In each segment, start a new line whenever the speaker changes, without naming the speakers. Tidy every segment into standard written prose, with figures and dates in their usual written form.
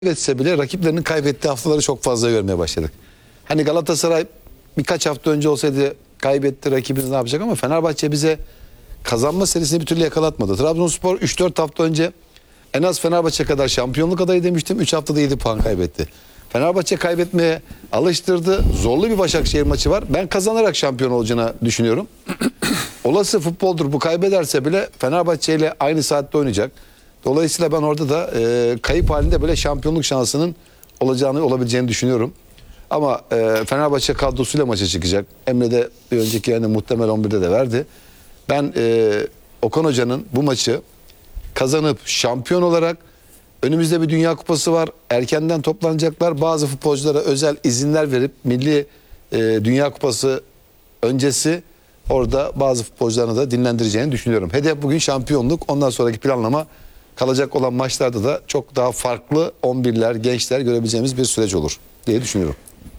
kaybetse bile rakiplerinin kaybettiği haftaları çok fazla görmeye başladık. Hani Galatasaray birkaç hafta önce olsaydı kaybetti, rakibimiz ne yapacak, ama Fenerbahçe bize kazanma serisini bir türlü yakalatmadı. Trabzonspor 3-4 hafta önce en az Fenerbahçe kadar şampiyonluk adayı demiştim. 3 haftada 7 puan kaybetti. Fenerbahçe kaybetmeye alıştırdı. Zorlu bir Başakşehir maçı var. Ben kazanarak şampiyon olacağını düşünüyorum. Olası futboldur, bu kaybederse bile Fenerbahçe ile aynı saatte oynayacak. Dolayısıyla ben orada da kayıp halinde böyle şampiyonluk şansının olabileceğini düşünüyorum. Ama Fenerbahçe kadrosuyla maça çıkacak. Emre de bir önceki yani muhtemel 11'de de verdi. Ben Okan Hoca'nın bu maçı kazanıp şampiyon olarak, önümüzde bir Dünya Kupası var. Erkenden toplanacaklar. Bazı futbolculara özel izinler verip Milli Dünya Kupası öncesi orada bazı futbolcularını da dinlendireceğini düşünüyorum. Hedef bugün şampiyonluk. Ondan sonraki planlama kalacak olan maçlarda da çok daha farklı 11'ler, gençler görebileceğimiz bir süreç olur diye düşünüyorum.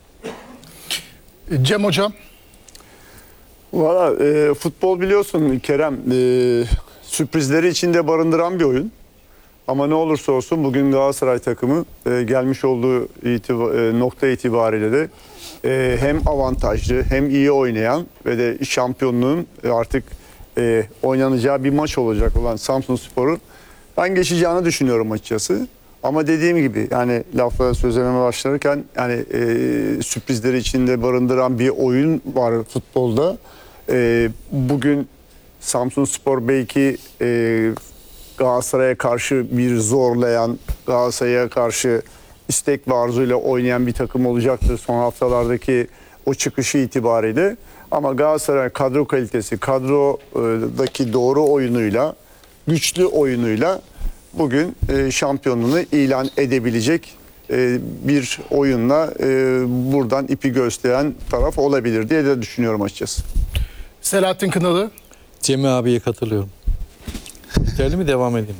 Cem Hocam.
Valla futbol biliyorsun Kerem, sürprizleri içinde barındıran bir oyun. Ama ne olursa olsun bugün Galatasaray takımı gelmiş olduğu nokta itibariyle de hem avantajlı hem iyi oynayan ve de şampiyonluğun artık oynanacağı bir maç olacak olan Samsunspor'un ben geçeceğini düşünüyorum açıkçası. Ama dediğim gibi yani laflara sözlerime başlarken yani sürprizleri içinde barındıran bir oyun var futbolda. Bugün Samsunspor belki Galatasaray'a karşı bir zorlayan, Galatasaray'a karşı istek ve arzuyla oynayan bir takım olacaktır son haftalardaki o çıkışı itibariyle. Ama Galatasaray kadro kalitesi, kadrodaki doğru oyunuyla, güçlü oyunuyla bugün şampiyonluğunu ilan edebilecek bir oyunla buradan ipi gösteren taraf olabilir diye de düşünüyorum açıkçası.
Selahattin Kınalı.
Cem abiye katılıyorum. Yeterli mi, devam edeyim?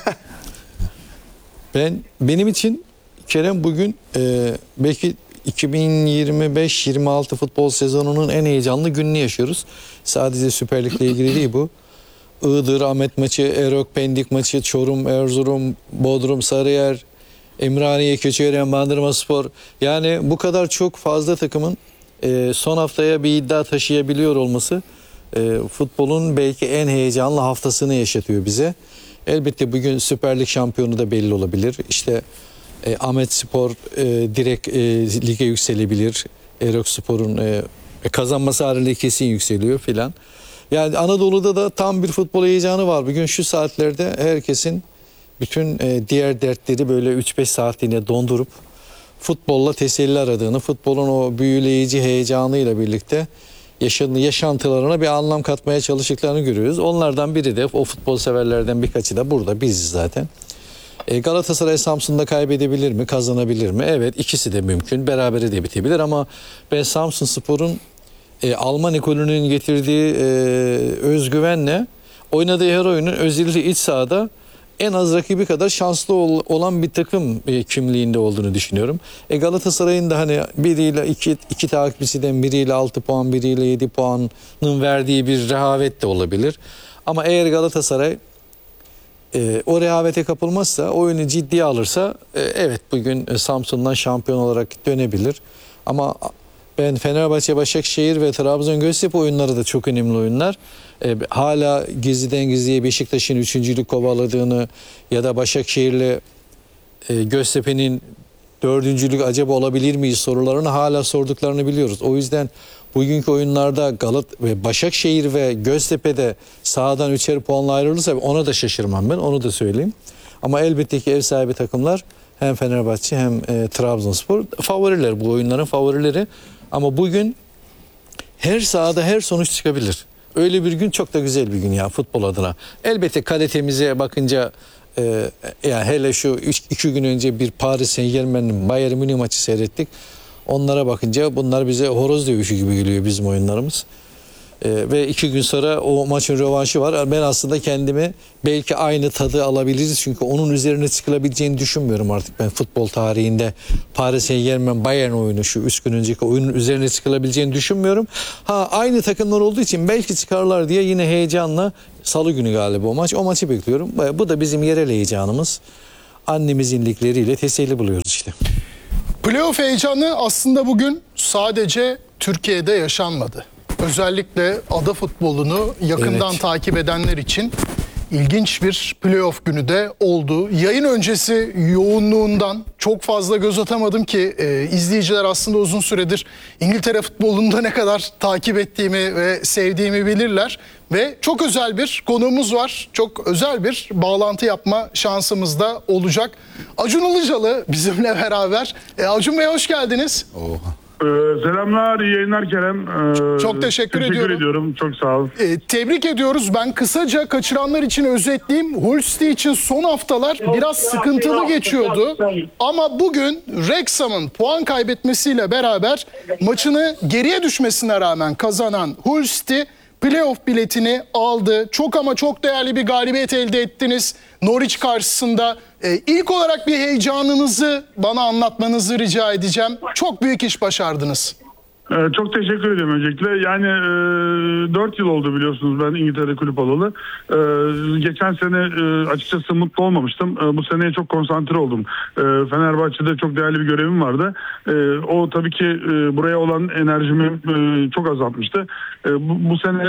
Benim için Kerem bugün belki 2025-26 futbol sezonunun en heyecanlı gününü yaşıyoruz. Sadece Süper Lig'le ilgili değil bu. Iğdır, Ahmet maçı, Erok, Pendik maçı, Çorum, Erzurum, Bodrum, Sarıyer, Ümraniye, Keçiören, Bandırmaspor. Yani bu kadar çok fazla takımın son haftaya bir iddia taşıyabiliyor olması futbolun belki en heyecanlı haftasını yaşatıyor bize. Elbette bugün Süper Lig şampiyonu da belli olabilir. İşte Ahmetspor direkt lige yükselebilir. Erokspor'un kazanması halinde kesin yükseliyor filan. Yani Anadolu'da da tam bir futbol heyecanı var. Bugün şu saatlerde herkesin bütün diğer dertleri böyle 3-5 saatliğine dondurup futbolla teselli aradığını, futbolun o büyüleyici heyecanıyla birlikte yaşantılarına bir anlam katmaya çalıştıklarını görüyoruz. Onlardan biri de o futbol severlerden birkaçı da burada, biziz zaten. Galatasaray Samsun'da kaybedebilir mi, kazanabilir mi? Evet, ikisi de mümkün. Berabere de bitebilir ama ben Samsunspor'un Alman ekolünün getirdiği özgüvenle oynadığı her oyunun özellikle iç sahada en az rakibi kadar şanslı olan bir takım kimliğinde olduğunu düşünüyorum. Galatasaray'ın da hani biriyle iki takipçiden biriyle 6 puan, biriyle 7 puanın verdiği bir rehavet de olabilir. Ama eğer Galatasaray o rehavete kapılmazsa, oyunu ciddiye alırsa evet bugün Samsun'dan şampiyon olarak dönebilir. Ama ben Fenerbahçe, Başakşehir ve Trabzon Göztepe oyunları da çok önemli oyunlar. Hala gizliden gizliye Beşiktaş'ın 3. kovaladığını ya da Başakşehir'le Göztepe'nin 4. acaba olabilir miyiz sorularını hala sorduklarını biliyoruz. O yüzden bugünkü oyunlarda Başakşehir ve Göztepe'de sahadan 3'er puanla ayrılırsa ona da şaşırmam ben, onu da söyleyeyim. Ama elbette ki ev sahibi takımlar hem Fenerbahçe hem Trabzonspor favoriler, bu oyunların favorileri. Ama bugün her sahada her sonuç çıkabilir. Öyle bir gün çok da güzel bir gün ya futbol adına. Elbette kalitemize bakınca yani hele şu 2 gün önce bir Paris Saint-Germain'in Bayern Münih maçı seyrettik. Onlara bakınca bunlar bize horoz dövüşü gibi geliyor bizim oyunlarımız. Ve 2 gün sonra o maçın rövanşı var. Ben aslında kendimi belki aynı tadı alabiliriz. Çünkü onun üzerine çıkılabileceğini düşünmüyorum artık ben futbol tarihinde. Paris Saint-Germain Bayern oyunu, şu 3 gün önceki oyunun üzerine çıkılabileceğini düşünmüyorum. Aynı takımlar olduğu için belki çıkarlar diye yine heyecanla, salı günü galiba o maç. O maçı bekliyorum. Bu da bizim yerel heyecanımız. annemizin ligleriyle teselli buluyoruz işte.
Playoff heyecanı aslında bugün sadece Türkiye'de yaşanmadı. Özellikle ada futbolunu yakından
Evet.
takip edenler için ilginç bir playoff günü de oldu. Yayın öncesi yoğunluğundan çok fazla göz atamadım ki izleyiciler aslında uzun süredir İngiltere futbolunda ne kadar takip ettiğimi ve sevdiğimi bilirler. Ve çok özel bir konuğumuz var. Çok özel bir bağlantı yapma şansımız da olacak. Acun Ilıcalı bizimle beraber. Acun Bey hoş geldiniz.
Selamlar, iyi yayınlar Kerem.
Çok teşekkür ediyorum.
Çok sağ ol.
Tebrik ediyoruz. Ben kısaca kaçıranlar için özetleyeyim. Hull City için son haftalar biraz sıkıntılı geçiyordu. Ama bugün Wrexham'ın puan kaybetmesiyle beraber maçını geriye düşmesine rağmen kazanan Hull City playoff biletini aldı. Çok ama çok değerli bir galibiyet elde ettiniz Norwich karşısında. İlk olarak bir heyecanınızı bana anlatmanızı rica edeceğim. Çok büyük iş başardınız.
Çok teşekkür ederim öncelikle. Yani 4 yıl oldu biliyorsunuz ben İngiltere'de kulüp alalı. Geçen sene açıkçası mutlu olmamıştım. Bu seneye çok konsantre oldum. Fenerbahçe'de çok değerli bir görevim vardı. O tabii ki buraya olan enerjimi çok azaltmıştı. Bu sene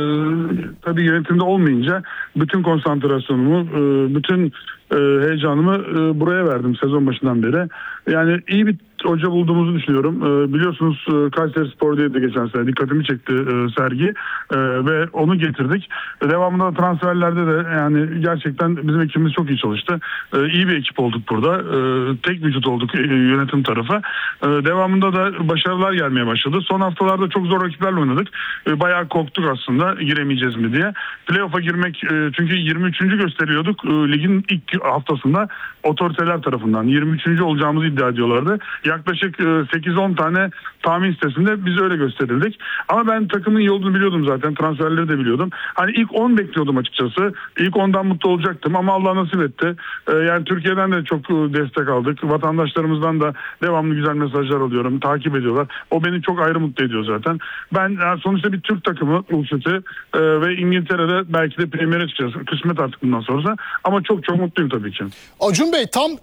tabii yönetimde olmayınca bütün konsantrasyonumu, bütün heyecanımı buraya verdim sezon başından beri. Yani iyi bir hoca bulduğumuzu düşünüyorum. Biliyorsunuz Kayserispor'daydı geçen sene. Dikkatimi çekti sergi ve onu getirdik. Devamında da transferlerde de yani gerçekten bizim ekibimiz çok iyi çalıştı. İyi bir ekip olduk burada. Tek vücut olduk yönetim tarafı. Devamında da başarılar gelmeye başladı. Son haftalarda çok zor rakiplerle oynadık. Bayağı korktuk aslında giremeyeceğiz mi diye. Playoff'a girmek çünkü 23. gösteriyorduk. Ligin ilk haftasında otoriteler tarafından 23. olacağımızı iddia ediyorlardı. Yaklaşık 8-10 tane tahmin sitesinde biz öyle gösterildik. Ama ben takımın iyi olduğunu biliyordum zaten. Transferleri de biliyordum. Hani ilk 10 bekliyordum açıkçası. İlk 10'dan mutlu olacaktım ama Allah nasip etti. Yani Türkiye'den de çok destek aldık. Vatandaşlarımızdan da devamlı güzel mesajlar alıyorum. Takip ediyorlar. O beni çok ayrı mutlu ediyor zaten. Ben sonuçta bir Türk takımı Ulfet'i ve İngiltere'de belki de Premier'e çıkacağız. Kısmet artık bundan sonrası. Ama çok çok mutluyum tabii ki.
Acun Bey tam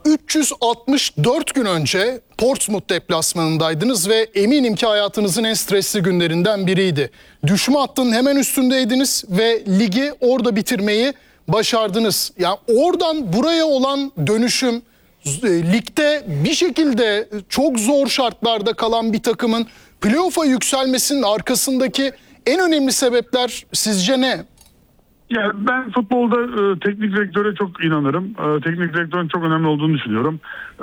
364 gün önce Portsmouth deplasmanındaydınız ve eminim ki hayatınızın en stresli günlerinden biriydi. Düşme hattının hemen üstündeydiniz ve ligi orada bitirmeyi başardınız. Yani oradan buraya olan dönüşüm, ligde bir şekilde çok zor şartlarda kalan bir takımın playoff'a yükselmesinin arkasındaki en önemli sebepler sizce ne?
Ya ben futbolda teknik direktöre çok inanırım. Teknik direktörün çok önemli olduğunu düşünüyorum.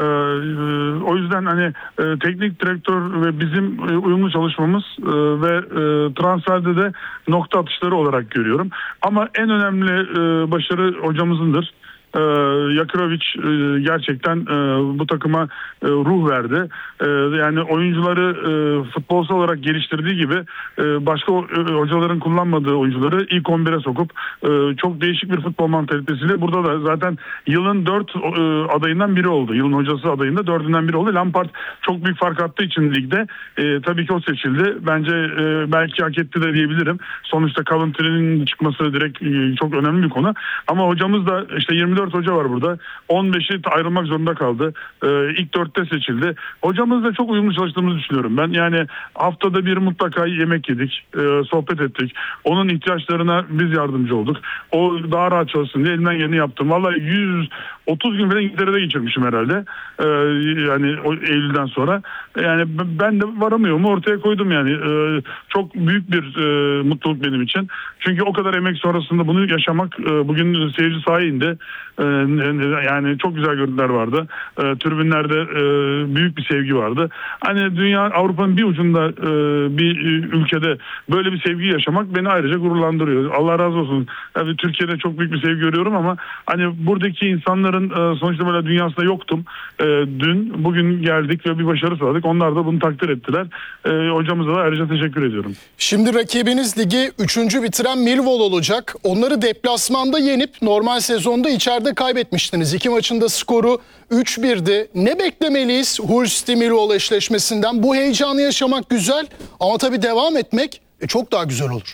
O yüzden hani teknik direktör ve bizim uyumlu çalışmamız ve transferde de nokta atışları olarak görüyorum. Ama en önemli başarı hocamızındır. Yakirovic gerçekten bu takıma ruh verdi. Yani oyuncuları futbolsal olarak geliştirdiği gibi başka hocaların kullanmadığı oyuncuları ilk 11'e sokup çok değişik bir futbol mantalitesiyle burada da zaten yılın 4 adayından biri oldu. Yılın hocası adayında 4'ünden biri oldu. Lampard çok büyük fark attığı için ligde tabii ki o seçildi. Bence belki hak etti de diyebilirim. Sonuçta Coventry'nin çıkması direkt çok önemli bir konu. Ama hocamız da işte 24 hoca var burada. 15'i ayrılmak zorunda kaldı. İlk 4'te seçildi. Hocamızla çok uyumlu çalıştığımızı düşünüyorum. Ben yani haftada bir mutlaka yemek yedik. Sohbet ettik. Onun ihtiyaçlarına biz yardımcı olduk. O daha rahat çalışsın diye elimden geleni yaptım. Vallahi 130 gün falan İngiltere'de geçirmişim herhalde. Yani o Eylül'den sonra. Yani ben de varamıyorumu ortaya koydum yani. Çok büyük bir mutluluk benim için. Çünkü o kadar emek sonrasında bunu yaşamak bugün seyirci sahaya indi. Yani çok güzel görüntüler vardı. Tribünlerde büyük bir sevgi vardı. Hani dünya Avrupa'nın bir ucunda bir ülkede böyle bir sevgi yaşamak beni ayrıca gururlandırıyor. Allah razı olsun. Yani Türkiye'de çok büyük bir sevgi görüyorum ama hani buradaki insanların sonuçta böyle dünyasında yoktum. Dün bugün geldik ve bir başarı sağladık. Onlar da bunu takdir ettiler. Hocamıza da ayrıca teşekkür ediyorum.
Şimdi rakibiniz ligi 3. bitiren Millwall olacak. Onları deplasmanda yenip normal sezonda içeride kaybetmiştiniz. 2 maçında skoru 3-1'di. Ne beklemeliyiz Hull City Millwall eşleşmesinden? Bu heyecanı yaşamak güzel ama tabii devam etmek çok daha güzel olur.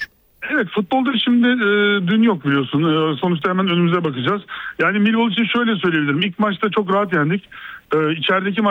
Evet, futbolda şimdi dün yok biliyorsun. Sonuçta hemen önümüze bakacağız. Yani Millwall için şöyle söyleyebilirim. İlk maçta çok rahat yendik. İçerideki